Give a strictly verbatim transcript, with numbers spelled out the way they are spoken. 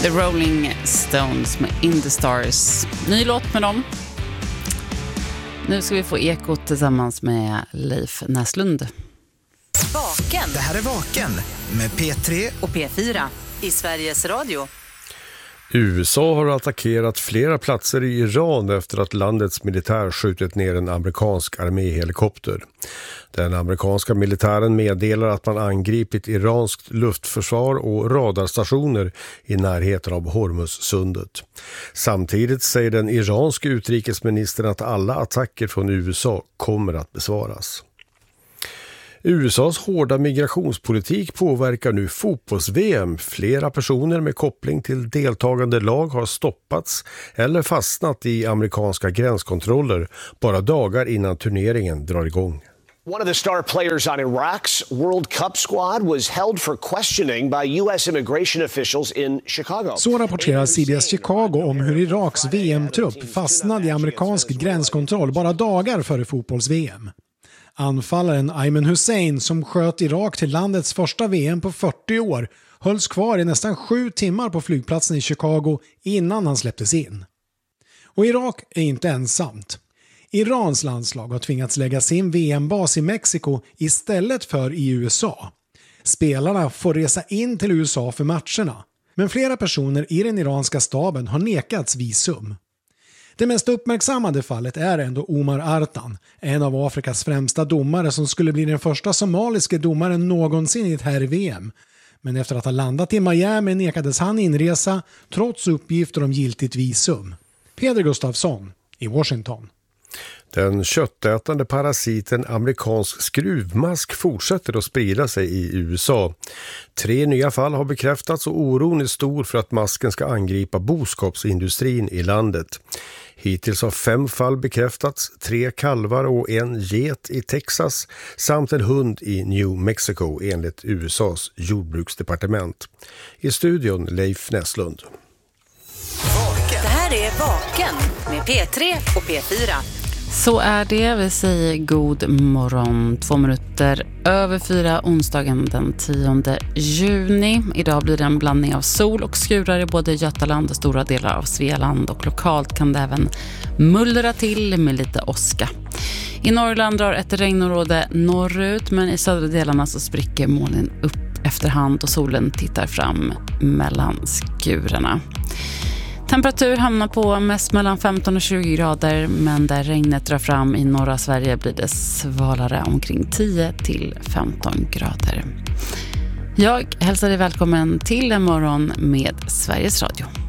The Rolling Stones med In the Stars. Ny låt med dem. Nu ska vi få ekot tillsammans med Leif Näslund. Vaken. Det här är Vaken med P tre och P fyra i Sveriges Radio. U S A har attackerat flera platser i Iran efter att landets militär skjutit ner en amerikansk arméhelikopter. Den amerikanska militären meddelar att man angripit iranskt luftförsvar och radarstationer i närheten av Hormuzsundet. Samtidigt säger den iranske utrikesministern att alla attacker från U S A kommer att besvaras. U S A:s hårda migrationspolitik påverkar nu fotbolls-V M. Flera personer med koppling till deltagande lag har stoppats eller fastnat i amerikanska gränskontroller bara dagar innan turneringen drar igång. One of the star players on Iraq's World Cup squad was held for questioning by U S immigration officials in Chicago. Så rapporterar C B S Chicago om hur Iraks V M-trupp fastnade i amerikansk gränskontroll bara dagar före fotbolls-V M. Anfallaren Ayman Hussein, som sköt Irak till landets första V M på fyrtio år, hölls kvar i nästan sju timmar på flygplatsen i Chicago innan han släpptes in. Och Irak är inte ensamt. Irans landslag har tvingats lägga sin V M-bas i Mexiko istället för i U S A. Spelarna får resa in till U S A för matcherna, men flera personer i den iranska staben har nekats visum. Det mest uppmärksammade fallet är ändå Omar Artan, en av Afrikas främsta domare som skulle bli den första somaliske domaren någonsin i ett här V M. Men efter att ha landat i Miami nekades han inresa trots uppgifter om giltigt visum. Peder Gustafsson i Washington. Den köttätande parasiten amerikansk skruvmask fortsätter att sprida sig i U S A. Tre nya fall har bekräftats och oron är stor för att masken ska angripa boskapsindustrin i landet. Hittills har fem fall bekräftats, tre kalvar och en get i Texas samt en hund i New Mexico enligt U S A:s jordbruksdepartement. I studion Leif Näslund. Det här är Vaken med P tre och P fyra. Så är det, vi säger god morgon, två minuter över fyra, onsdagen den tionde juni. Idag blir det en blandning av sol och skurar i både Götaland och stora delar av Svealand, och lokalt kan det även mullra till med lite åska. I Norrland drar ett regnområde norrut, men i södra delarna så spricker molnen upp efterhand och solen tittar fram mellan skurarna. Temperatur hamnar på mest mellan femton och tjugo grader, men där regnet drar fram i norra Sverige blir det svalare, omkring tio till femton grader. Jag hälsar dig välkommen till en morgon med Sveriges Radio.